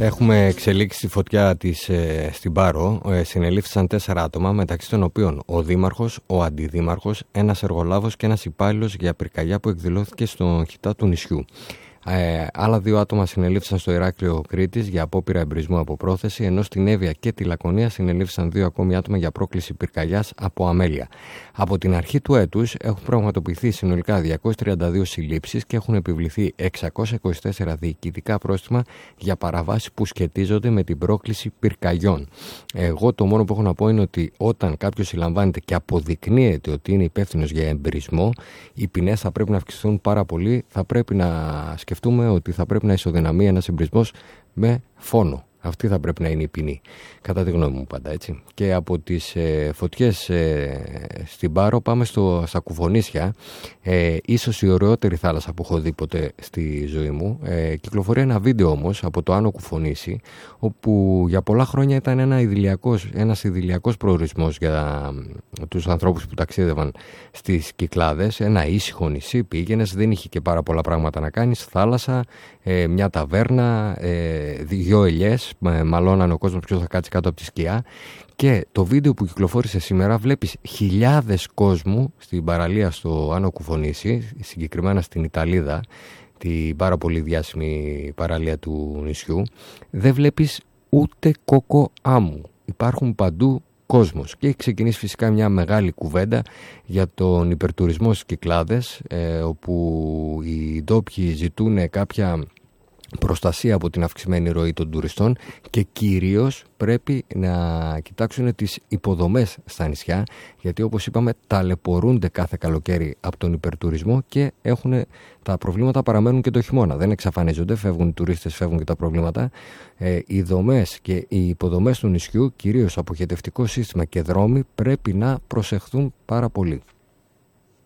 Έχουμε εξελίξει τη φωτιά στην Πάρο. Συνελήφθησαν 4 άτομα, μεταξύ των οποίων ο δήμαρχος, ο αντιδήμαρχος, ένας εργολάβος και ένας υπάλληλος για πυρκαγιά που εκδηλώθηκε στον χιτά του νησιού. Άλλα 2 άτομα συνελήφθησαν στο Ηράκλειο Κρήτης για απόπειρα εμπρισμού από πρόθεση, ενώ στην Εύβοια και τη Λακωνία συνελήφθησαν 2 ακόμη άτομα για πρόκληση πυρκαγιάς από αμέλεια. Από την αρχή του έτους έχουν πραγματοποιηθεί συνολικά 232 συλλήψεις και έχουν επιβληθεί 624 διοικητικά πρόστιμα για παραβάσεις που σχετίζονται με την πρόκληση πυρκαγιών. Εγώ το μόνο που έχω να πω είναι ότι όταν κάποιος συλλαμβάνεται και αποδεικνύεται ότι είναι υπεύθυνος για εμπρισμό, οι ποινές θα πρέπει να αυξηθούν πάρα πολύ. Θα πρέπει να σκεφτούμε ότι θα πρέπει να ισοδυναμεί ένας εμπρισμός με φόνο. Αυτή θα πρέπει να είναι η ποινή, κατά τη γνώμη μου πάντα, έτσι. Και από τις φωτιές στην Πάρο πάμε στα Κουφονίσια, ίσως η ωραιότερη θάλασσα που έχω δει ποτέ στη ζωή μου. Κυκλοφορεί ένα βίντεο όμως από το Άνω Κουφονήσι, όπου για πολλά χρόνια ήταν ένας ιδηλιακός προορισμός για τους ανθρώπους που ταξίδευαν στις Κυκλάδες. Ένα ήσυχο νησί, πήγαινες, δεν είχε και πάρα πολλά πράγματα να κάνεις, θάλασσα, μια ταβέρνα, 2 ελιές, μαλώνανε ο κόσμος ποιος θα κάτσει κάτω από τη σκιά. Και το βίντεο που κυκλοφόρησε σήμερα βλέπεις χιλιάδες κόσμου στην παραλία στο Άνω Κουφονήσι, συγκεκριμένα στην Ιταλίδα, την πάρα πολύ διάσημη παραλία του νησιού. Δεν βλέπεις ούτε κόκο άμμου. Υπάρχουν παντού κόσμος και έχει ξεκινήσει φυσικά μια μεγάλη κουβέντα για τον υπερτουρισμό στις Κυκλάδες, όπου οι ντόπιοι ζητούν κάποια προστασία από την αυξημένη ροή των τουριστών και κυρίως πρέπει να κοιτάξουν τις υποδομές στα νησιά, γιατί όπως είπαμε ταλαιπωρούνται κάθε καλοκαίρι από τον υπερτουρισμό και τα προβλήματα παραμένουν και το χειμώνα, δεν εξαφανίζονται, φεύγουν οι τουρίστες, φεύγουν και τα προβλήματα. Οι δομές και οι υποδομές του νησιού, κυρίως αποχετευτικό σύστημα και δρόμοι, πρέπει να προσεχθούν πάρα πολύ.